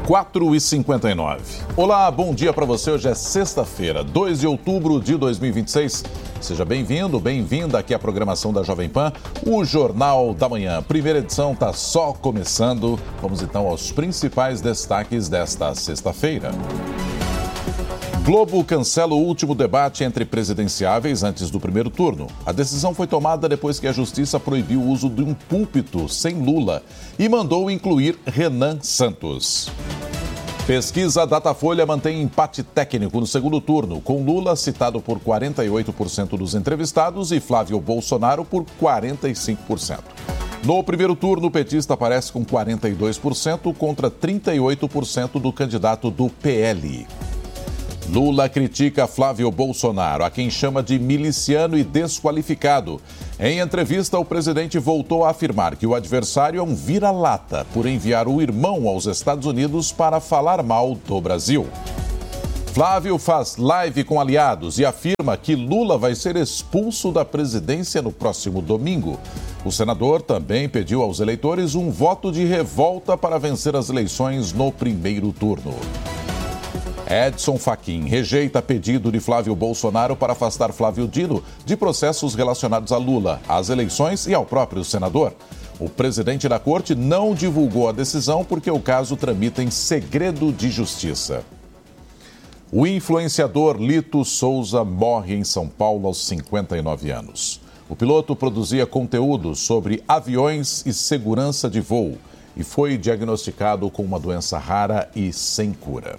4h59. Olá, bom dia para você. Hoje é sexta-feira, 2 de outubro de 2026. Seja bem-vindo, bem-vinda aqui à programação da Jovem Pan, o Jornal da Manhã. Primeira edição está só começando. Vamos então aos principais destaques desta sexta-feira. Globo cancela o último debate entre presidenciáveis antes do primeiro turno. A decisão foi tomada depois que a Justiça proibiu o uso de um púlpito sem Lula e mandou incluir Renan Santos. Pesquisa Datafolha mantém empate técnico no segundo turno, com Lula citado por 48% dos entrevistados e Flávio Bolsonaro por 45%. No primeiro turno, o petista aparece com 42% contra 38% do candidato do PL. Lula critica Flávio Bolsonaro, a quem chama de miliciano e desqualificado. Em entrevista, o presidente voltou a afirmar que o adversário é um vira-lata por enviar o irmão aos Estados Unidos para falar mal do Brasil. Flávio faz live com aliados e afirma que Lula vai ser expulso da presidência no próximo domingo. O senador também pediu aos eleitores um voto de revolta para vencer as eleições no primeiro turno. Edson Fachin rejeita pedido de Flávio Bolsonaro para afastar Flávio Dino de processos relacionados a Lula, às eleições e ao próprio senador. O presidente da corte não divulgou a decisão porque o caso tramita em segredo de justiça. O influenciador Lito Souza morre em São Paulo aos 59 anos. O piloto produzia conteúdo sobre aviões e segurança de voo e foi diagnosticado com uma doença rara e sem cura.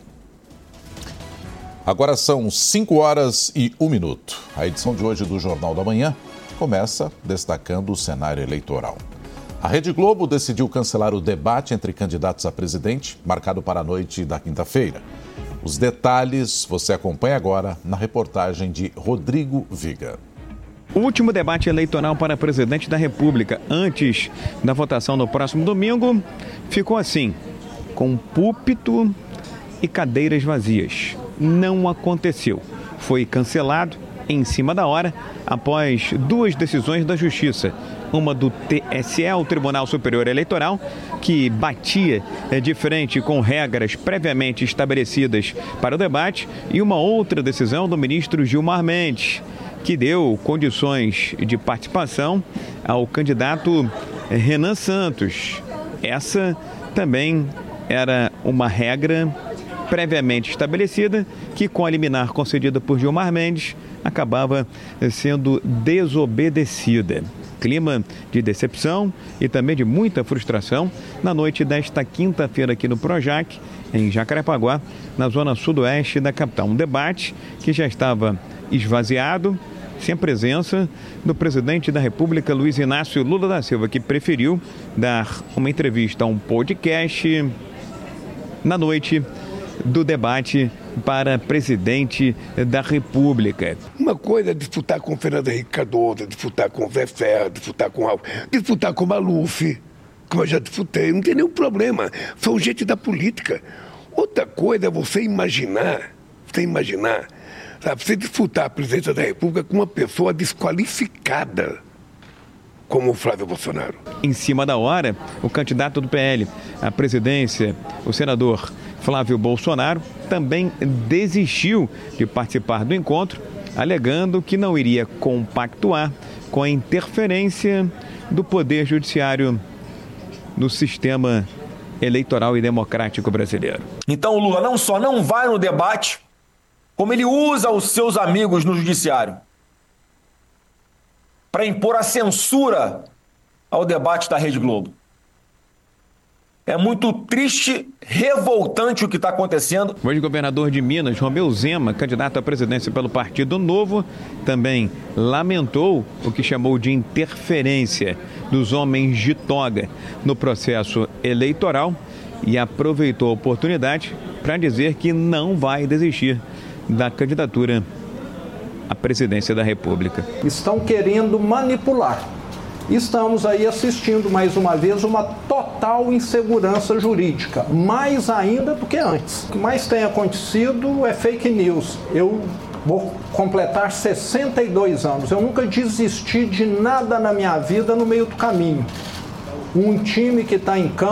Agora são 5h01. A edição de hoje do Jornal da Manhã começa destacando o cenário eleitoral. A Rede Globo decidiu cancelar o debate entre candidatos a presidente, marcado para a noite da quinta-feira. Os detalhes você acompanha agora na reportagem de Rodrigo Viga. O último debate eleitoral para presidente da República, antes da votação no próximo domingo, ficou assim, com púlpito e cadeiras vazias. Não aconteceu. Foi cancelado em cima da hora, após duas decisões da Justiça. Uma do TSE, o Tribunal Superior Eleitoral, que batia de frente com regras previamente estabelecidas para o debate, e uma outra decisão do ministro Gilmar Mendes, que deu condições de participação ao candidato Renan Santos. Essa também era uma regra previamente estabelecida, que com a liminar concedida por Gilmar Mendes, acabava sendo desobedecida. Clima de decepção e também de muita frustração na noite desta quinta-feira aqui no Projac, em Jacarepaguá, na zona sudoeste da capital. Um debate que já estava esvaziado, sem a presença do presidente da República, Luiz Inácio Lula da Silva, que preferiu dar uma entrevista a um podcast na noite do debate para presidente da República. Uma coisa é disputar com Fernando Henrique Cardoso, disputar com Zé Serra, disputar com Maluf, como eu já disputei, não tem nenhum problema, são gente da política. Outra coisa é você imaginar, sabe, você disputar a presidência da República com uma pessoa desqualificada, como o Flávio Bolsonaro. Em cima da hora, o candidato do PL à presidência, o senador Flávio Bolsonaro, também desistiu de participar do encontro, alegando que não iria compactuar com a interferência do Poder Judiciário no sistema eleitoral e democrático brasileiro. Então o Lula não só não vai no debate, como ele usa os seus amigos no judiciário para impor a censura ao debate da Rede Globo. É muito triste, revoltante o que está acontecendo. O ex-governador de Minas, Romeu Zema, candidato à presidência pelo Partido Novo, também lamentou o que chamou de interferência dos homens de toga no processo eleitoral e aproveitou a oportunidade para dizer que não vai desistir da candidatura à presidência da República. Estão querendo manipular. Estamos aí assistindo mais uma vez uma total insegurança jurídica, mais ainda do que antes. O que mais tem acontecido é fake news. Eu vou completar 62 anos. Eu nunca desisti de nada na minha vida no meio do caminho. Um time que está em campo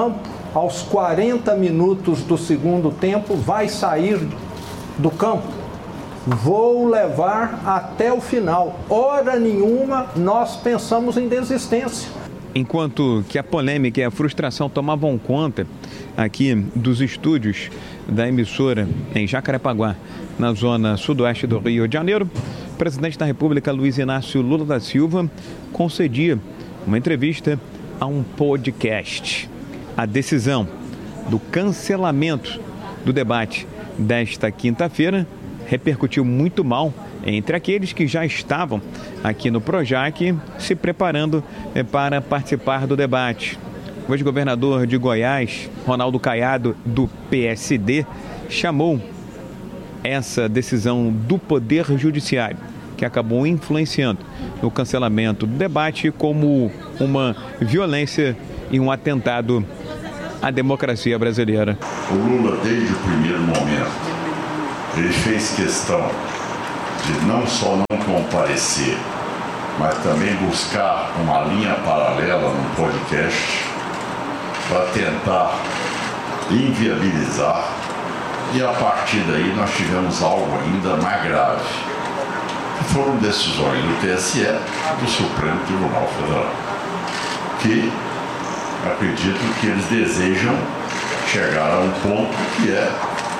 aos 40 minutos do segundo tempo, vai sair do campo. Vou levar até o final. Hora nenhuma nós pensamos em desistência. Enquanto que a polêmica e a frustração tomavam conta aqui dos estúdios da emissora em Jacarepaguá, na zona sudoeste do Rio de Janeiro, o presidente da República, Luiz Inácio Lula da Silva, concedia uma entrevista a um podcast. A decisão do cancelamento do debate desta quinta-feira repercutiu muito mal entre aqueles que já estavam aqui no Projac se preparando para participar do debate. O ex-governador de Goiás, Ronaldo Caiado, do PSD, chamou essa decisão do Poder Judiciário, que acabou influenciando no cancelamento do debate, como uma violência e um atentado à democracia brasileira. O Lula, desde o primeiro momento, ele fez questão de não só não comparecer, mas também buscar uma linha paralela no podcast para tentar inviabilizar, e a partir daí nós tivemos algo ainda mais grave, que foram decisões do TSE, do Supremo Tribunal Federal, que acredito que eles desejam chegar a um ponto que é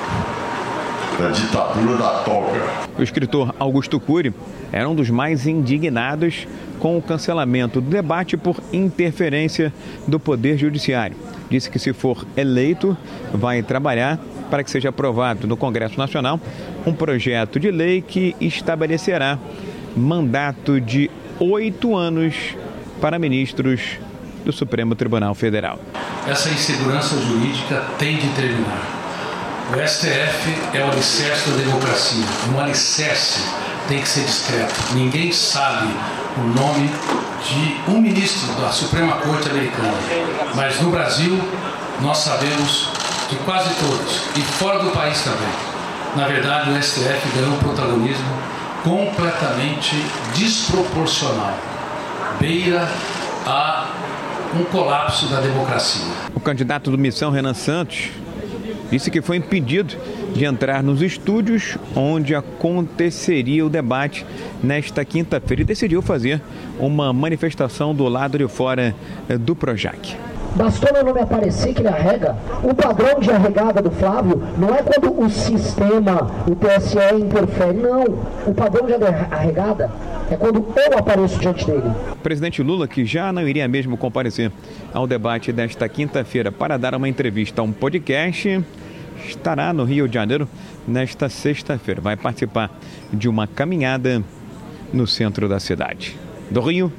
da ditadura da toga. O escritor Augusto Cury era um dos mais indignados com o cancelamento do debate por interferência do Poder Judiciário. Disse que, se for eleito, vai trabalhar para que seja aprovado no Congresso Nacional um projeto de lei que estabelecerá mandato de 8 anos para ministros do Supremo Tribunal Federal. Essa insegurança jurídica tem de terminar. O STF é o alicerce da democracia. Um alicerce tem que ser discreto. Ninguém sabe o nome de um ministro da Suprema Corte Americana. Mas no Brasil, nós sabemos de quase todos. E fora do país também. Na verdade, o STF ganhou um protagonismo completamente desproporcional. Beira a um colapso da democracia. O candidato do Missão, Renan Santos, disse que foi impedido de entrar nos estúdios onde aconteceria o debate nesta quinta-feira e decidiu fazer uma manifestação do lado de fora do Projac. Bastou meu nome aparecer que ele arrega. O padrão de arregada do Flávio não é quando o sistema, o TSE interfere, não. O padrão de arregada é quando eu apareço diante dele. O presidente Lula, que já não iria mesmo comparecer ao debate desta quinta-feira para dar uma entrevista a um podcast, estará no Rio de Janeiro nesta sexta-feira. Vai participar de uma caminhada no centro da cidade. Do Rio,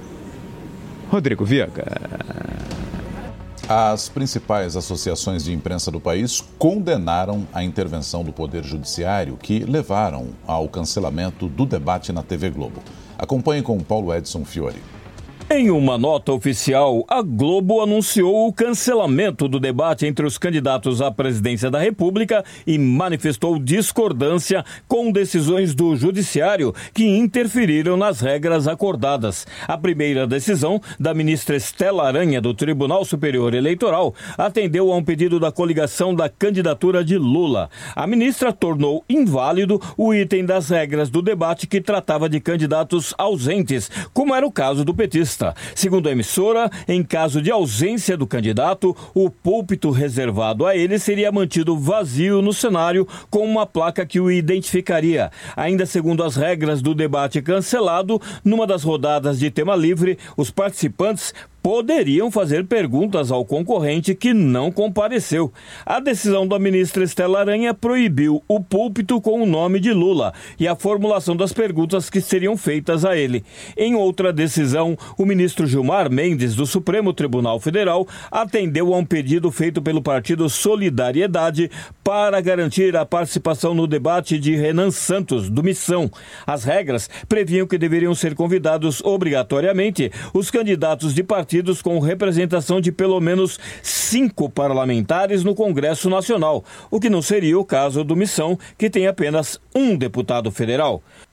Rodrigo Viega. As principais associações de imprensa do país condenaram a intervenção do Poder Judiciário que levaram ao cancelamento do debate na TV Globo. Acompanhe com Paulo Edson Fiore. Em uma nota oficial, a Globo anunciou o cancelamento do debate entre os candidatos à presidência da República e manifestou discordância com decisões do Judiciário que interferiram nas regras acordadas. A primeira decisão, da ministra Estela Aranha, do Tribunal Superior Eleitoral, atendeu a um pedido da coligação da candidatura de Lula. A ministra tornou inválido o item das regras do debate que tratava de candidatos ausentes, como era o caso do petista. Segundo a emissora, em caso de ausência do candidato, o púlpito reservado a ele seria mantido vazio no cenário com uma placa que o identificaria. Ainda segundo as regras do debate cancelado, numa das rodadas de tema livre, os participantes poderiam fazer perguntas ao concorrente que não compareceu. A decisão da ministra Estela Aranha proibiu o púlpito com o nome de Lula e a formulação das perguntas que seriam feitas a ele. Em outra decisão, o ministro Gilmar Mendes, do Supremo Tribunal Federal, atendeu a um pedido feito pelo partido Solidariedade para garantir a participação no debate de Renan Santos, do Missão. As regras previam que deveriam ser convidados obrigatoriamente os candidatos de partidos com representação de pelo menos 5 parlamentares no Congresso Nacional, o que não seria o caso do Missão, que tem apenas um deputado federal.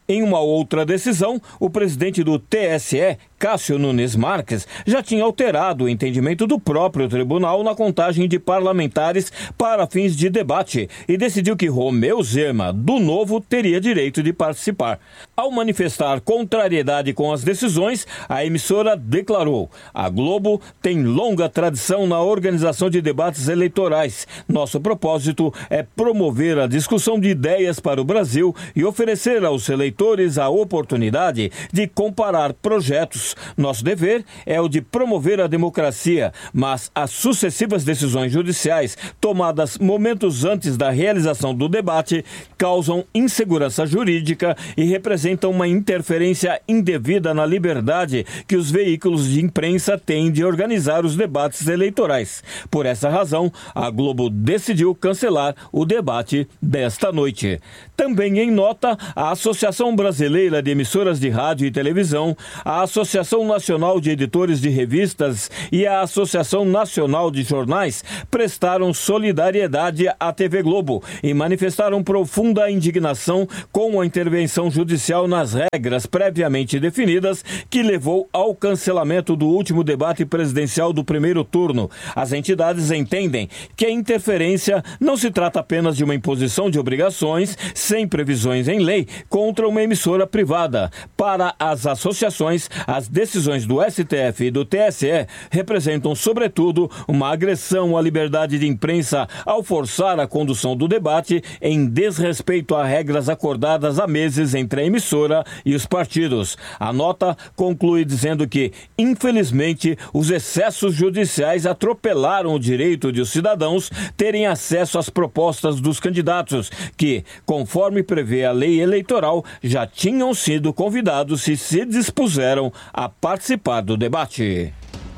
Em uma outra decisão, o presidente do TSE, Cássio Nunes Marques, já tinha alterado o entendimento do próprio tribunal na contagem de parlamentares para fins de debate e decidiu que Romeu Zema, do Novo, teria direito de participar. Ao manifestar contrariedade com as decisões, a emissora declarou: a Globo tem longa tradição na organização de debates eleitorais. Nosso propósito é promover a discussão de ideias para o Brasil e oferecer aos eleitores a oportunidade de comparar projetos. Nosso dever é o de promover a democracia, mas as sucessivas decisões judiciais tomadas momentos antes da realização do debate causam insegurança jurídica e representam uma interferência indevida na liberdade que os veículos de imprensa têm de organizar os debates eleitorais. Por essa razão, a Globo decidiu cancelar o debate desta noite. Também em nota, a Associação Brasileira de Emissoras de Rádio e Televisão, a Associação Nacional de Editores de Revistas e a Associação Nacional de Jornais prestaram solidariedade à TV Globo e manifestaram profunda indignação com a intervenção judicial nas regras previamente definidas que levou ao cancelamento do último debate presidencial do primeiro turno. As entidades entendem que a interferência não se trata apenas de uma imposição de obrigações sem previsões em lei contra uma emissora privada. Para as associações, as decisões do STF e do TSE representam, sobretudo, uma agressão à liberdade de imprensa ao forçar a condução do debate em desrespeito a regras acordadas há meses entre a emissora e os partidos. A nota conclui dizendo que, infelizmente, os excessos judiciais atropelaram o direito de os cidadãos terem acesso às propostas dos candidatos, que, conforme prevê a lei eleitoral, já tinham sido convidados e se dispuseram a participar do debate.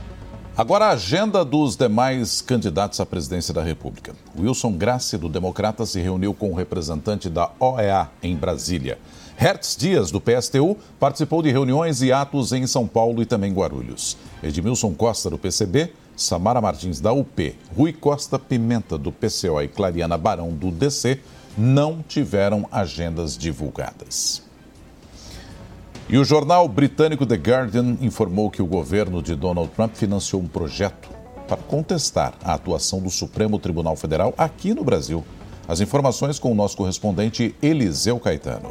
Agora a agenda dos demais candidatos à presidência da República. Wilson Grassi, do Democrata, se reuniu com o representante da OEA em Brasília. Hertz Dias, do PSTU, participou de reuniões e atos em São Paulo e também Guarulhos. Edmilson Costa, do PCB, Samara Martins, da UP, Rui Costa Pimenta, do PCO e Clariana Barão, do DC, não tiveram agendas divulgadas. E o jornal britânico The Guardian informou que o governo de Donald Trump financiou um projeto para contestar a atuação do Supremo Tribunal Federal aqui no Brasil. As informações com o nosso correspondente Eliseu Caetano.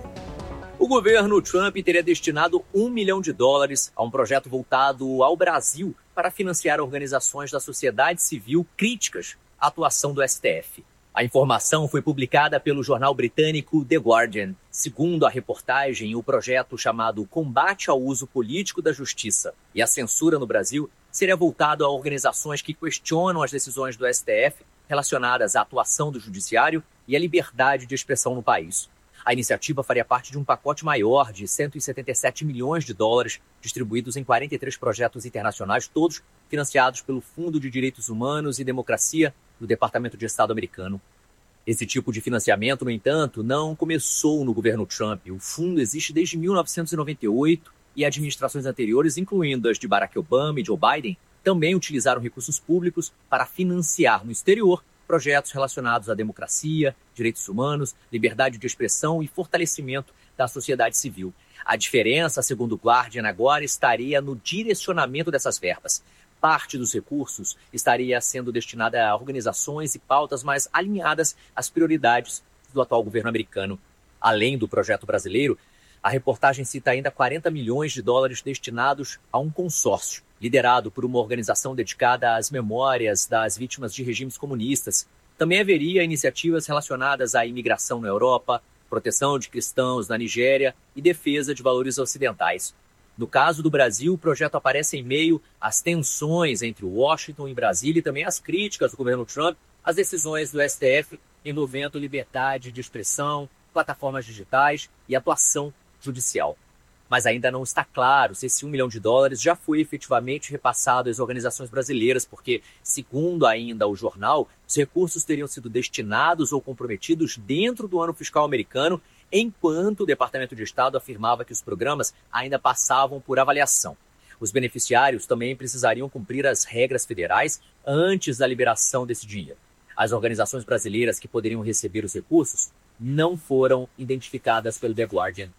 O governo Trump teria destinado $1 milhão a um projeto voltado ao Brasil para financiar organizações da sociedade civil críticas à atuação do STF. A informação foi publicada pelo jornal britânico The Guardian. Segundo a reportagem, o projeto chamado Combate ao Uso Político da Justiça e a Censura no Brasil seria voltado a organizações que questionam as decisões do STF relacionadas à atuação do judiciário e à liberdade de expressão no país. A iniciativa faria parte de um pacote maior de $177 milhões, distribuídos em 43 projetos internacionais, todos financiados pelo Fundo de Direitos Humanos e Democracia do Departamento de Estado americano. Esse tipo de financiamento, no entanto, não começou no governo Trump. O fundo existe desde 1998 e administrações anteriores, incluindo as de Barack Obama e Joe Biden, também utilizaram recursos públicos para financiar no exterior projetos relacionados à democracia, direitos humanos, liberdade de expressão e fortalecimento da sociedade civil. A diferença, segundo o Guardian, agora estaria no direcionamento dessas verbas. Parte dos recursos estaria sendo destinada a organizações e pautas mais alinhadas às prioridades do atual governo americano. Além do projeto brasileiro, a reportagem cita ainda $40 milhões destinados a um consórcio, liderado por uma organização dedicada às memórias das vítimas de regimes comunistas. Também haveria iniciativas relacionadas à imigração na Europa, proteção de cristãos na Nigéria e defesa de valores ocidentais. No caso do Brasil, o projeto aparece em meio às tensões entre Washington e Brasília e também às críticas do governo Trump às decisões do STF envolvendo liberdade de expressão, plataformas digitais e atuação judicial. Mas ainda não está claro se esse $1 milhão já foi efetivamente repassado às organizações brasileiras, porque, segundo ainda o jornal, os recursos teriam sido destinados ou comprometidos dentro do ano fiscal americano, enquanto o Departamento de Estado afirmava que os programas ainda passavam por avaliação. Os beneficiários também precisariam cumprir as regras federais antes da liberação desse dinheiro. As organizações brasileiras que poderiam receber os recursos não foram identificadas pelo The Guardian.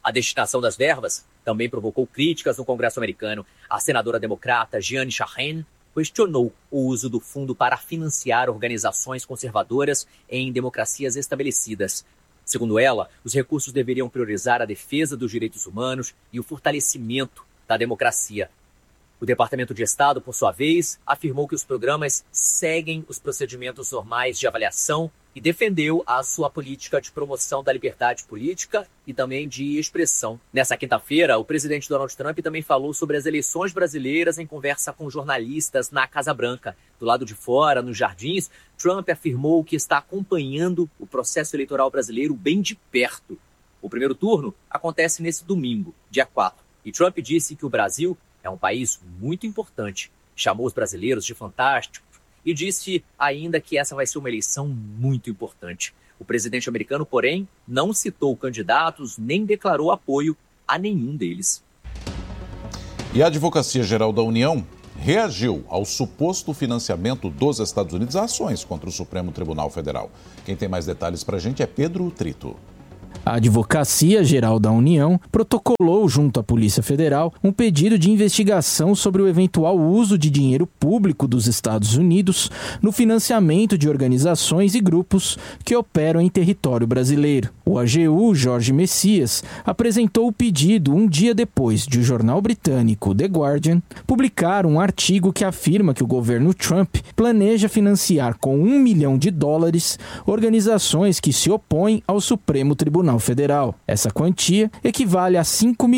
A destinação das verbas também provocou críticas no Congresso americano. A senadora democrata Jeanne Shaheen questionou o uso do fundo para financiar organizações conservadoras em democracias estabelecidas. Segundo ela, os recursos deveriam priorizar a defesa dos direitos humanos e o fortalecimento da democracia. O Departamento de Estado, por sua vez, afirmou que os programas seguem os procedimentos normais de avaliação e defendeu a sua política de promoção da liberdade política e também de expressão. Nessa quinta-feira, o presidente Donald Trump também falou sobre as eleições brasileiras em conversa com jornalistas na Casa Branca. Do lado de fora, nos jardins, Trump afirmou que está acompanhando o processo eleitoral brasileiro bem de perto. O primeiro turno acontece nesse domingo, dia 4, e Trump disse que o Brasil é um país muito importante. Chamou os brasileiros de fantásticos e disse ainda que essa vai ser uma eleição muito importante. O presidente americano, porém, não citou candidatos nem declarou apoio a nenhum deles. E a Advocacia Geral da União reagiu ao suposto financiamento dos Estados Unidos a ações contra o Supremo Tribunal Federal. Quem tem mais detalhes para a gente é Pedro Trito. A Advocacia Geral da União protocolou junto à Polícia Federal um pedido de investigação sobre o eventual uso de dinheiro público dos Estados Unidos no financiamento de organizações e grupos que operam em território brasileiro. O AGU, Jorge Messias, apresentou o pedido um dia depois de o jornal britânico The Guardian publicar um artigo que afirma que o governo Trump planeja financiar com $1 milhão organizações que se opõem ao Supremo Tribunal Federal. Essa quantia equivale a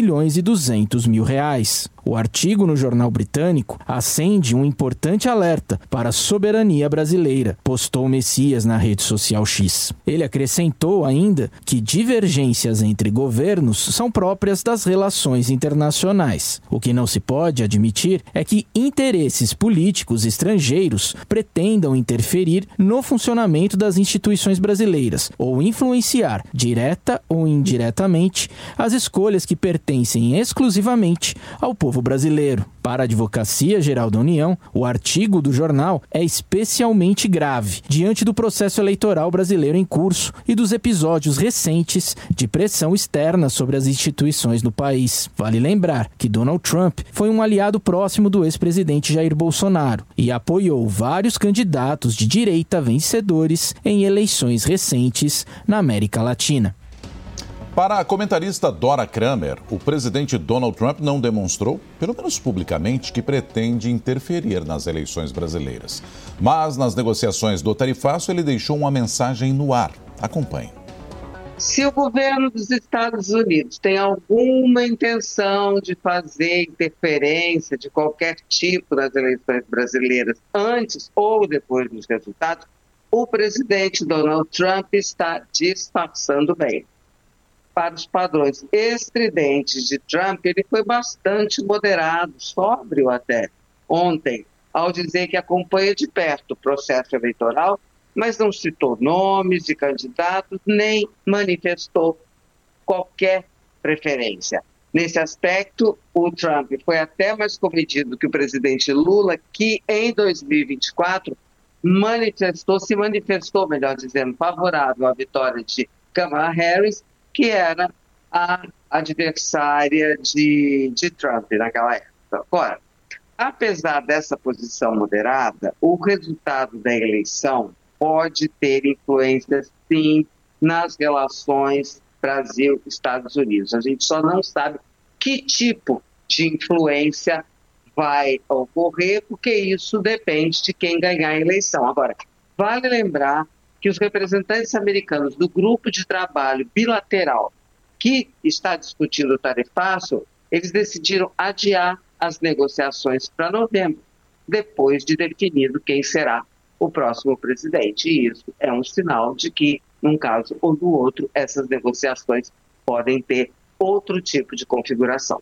R$5.200.000. O artigo no jornal britânico acende um importante alerta para a soberania brasileira, postou Messias na rede social X. Ele acrescentou ainda que divergências entre governos são próprias das relações internacionais. O que não se pode admitir é que interesses políticos estrangeiros pretendam interferir no funcionamento das instituições brasileiras ou influenciar, direta ou indiretamente, as escolhas que pertencem exclusivamente ao povo brasileiro. Para a Advocacia Geral da União, o artigo do jornal é especialmente grave diante do processo eleitoral brasileiro em curso e dos episódios recentes de pressão externa sobre as instituições no país. Vale lembrar que Donald Trump foi um aliado próximo do ex-presidente Jair Bolsonaro e apoiou vários candidatos de direita vencedores em eleições recentes na América Latina. Para a comentarista Dora Kramer, o presidente Donald Trump não demonstrou, pelo menos publicamente, que pretende interferir nas eleições brasileiras. Mas nas negociações do tarifaço ele deixou uma mensagem no ar. Acompanhe. Se o governo dos Estados Unidos tem alguma intenção de fazer interferência de qualquer tipo nas eleições brasileiras antes ou depois dos resultados, o presidente Donald Trump está disfarçando bem. Para os padrões estridentes de Trump, ele foi bastante moderado, sóbrio até, ontem, ao dizer que acompanha de perto o processo eleitoral, mas não citou nomes de candidatos, nem manifestou qualquer preferência. Nesse aspecto, o Trump foi até mais comedido que o presidente Lula, que em 2024 se manifestou, melhor dizendo, favorável à vitória de Kamala Harris, que era a adversária de Trump naquela época. Agora, apesar dessa posição moderada, o resultado da eleição pode ter influência, sim, nas relações Brasil-Estados Unidos. A gente só não sabe que tipo de influência vai ocorrer, porque isso depende de quem ganhar a eleição. Agora, vale lembrar que os representantes americanos do grupo de trabalho bilateral que está discutindo o tarifaço, eles decidiram adiar as negociações para novembro, depois de definido quem será o próximo presidente. E isso é um sinal de que, num caso ou no outro, essas negociações podem ter outro tipo de configuração.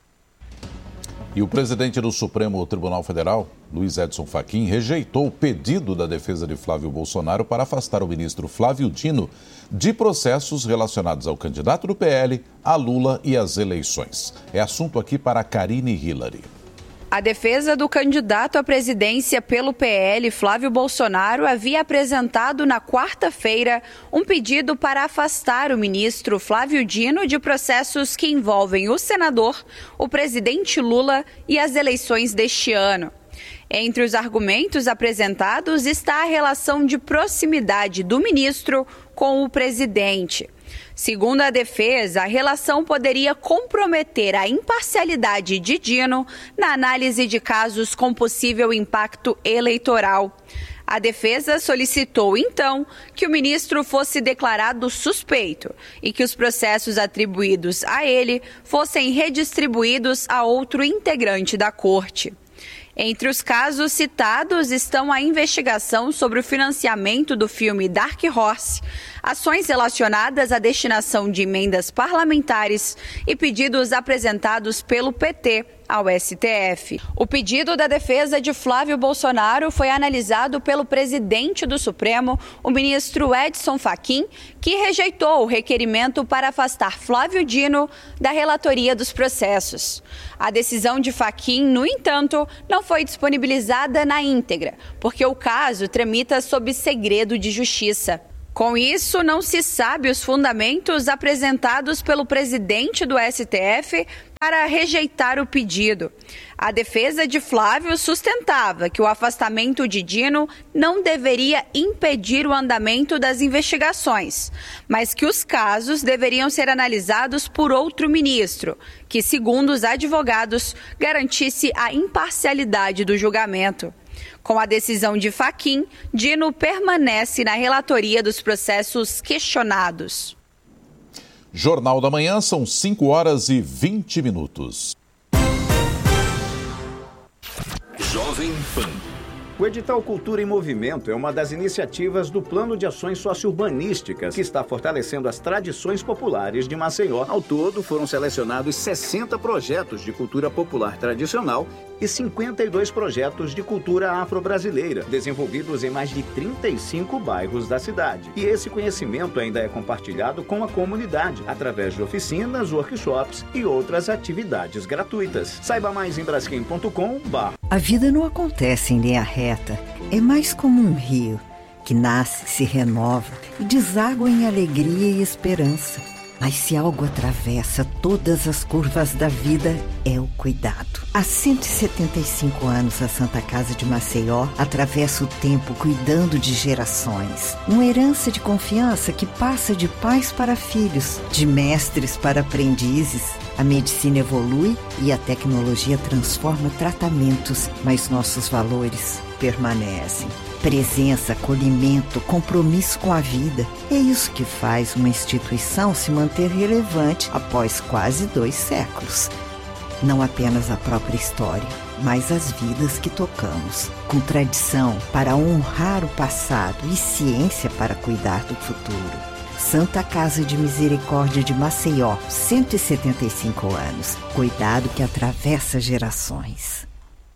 E o presidente do Supremo Tribunal Federal, Luiz Edson Fachin, rejeitou o pedido da defesa de Flávio Bolsonaro para afastar o ministro Flávio Dino de processos relacionados ao candidato do PL, a Lula e às eleições. É assunto aqui para a Karine Hillary. A defesa do candidato à presidência pelo PL, Flávio Bolsonaro, havia apresentado na quarta-feira um pedido para afastar o ministro Flávio Dino de processos que envolvem o senador, o presidente Lula e as eleições deste ano. Entre os argumentos apresentados está a relação de proximidade do ministro com o presidente. Segundo a defesa, a relação poderia comprometer a imparcialidade de Dino na análise de casos com possível impacto eleitoral. A defesa solicitou, então, que o ministro fosse declarado suspeito e que os processos atribuídos a ele fossem redistribuídos a outro integrante da corte. Entre os casos citados estão a investigação sobre o financiamento do filme Dark Horse, ações relacionadas à destinação de emendas parlamentares e pedidos apresentados pelo PT ao STF. O pedido da defesa de Flávio Bolsonaro foi analisado pelo presidente do Supremo, o ministro Edson Fachin, que rejeitou o requerimento para afastar Flávio Dino da relatoria dos processos. A decisão de Fachin, no entanto, não foi disponibilizada na íntegra, porque o caso tramita sob segredo de justiça. Com isso, não se sabe os fundamentos apresentados pelo presidente do STF para rejeitar o pedido. A defesa de Flávio sustentava que o afastamento de Dino não deveria impedir o andamento das investigações, mas que os casos deveriam ser analisados por outro ministro, que, segundo os advogados, garantisse a imparcialidade do julgamento. Com a decisão de Fachin, Dino permanece na relatoria dos processos questionados. Jornal da Manhã, são 5h20. Jovem Pan. O edital Cultura em Movimento é uma das iniciativas do Plano de Ações Sociourbanísticas, que está fortalecendo as tradições populares de Maceió. Ao todo, foram selecionados 60 projetos de cultura popular tradicional e 52 projetos de cultura afro-brasileira, desenvolvidos em mais de 35 bairros da cidade. E esse conhecimento ainda é compartilhado com a comunidade, através de oficinas, workshops e outras atividades gratuitas. Saiba mais em braskem.com/. A vida não acontece em linha reta. É mais como um rio que nasce, se renova e deságua em alegria e esperança. Mas se algo atravessa todas as curvas da vida, é o cuidado. Há 175 anos, a Santa Casa de Maceió atravessa o tempo cuidando de gerações. Uma herança de confiança que passa de pais para filhos, de mestres para aprendizes. A medicina evolui e a tecnologia transforma tratamentos, mas nossos valores permanecem. Presença, acolhimento, compromisso com a vida. É isso que faz uma instituição se manter relevante após quase 2 séculos. Não apenas a própria história, mas as vidas que tocamos. Com tradição para honrar o passado e ciência para cuidar do futuro. Santa Casa de Misericórdia de Maceió, 175 anos. Cuidado que atravessa gerações.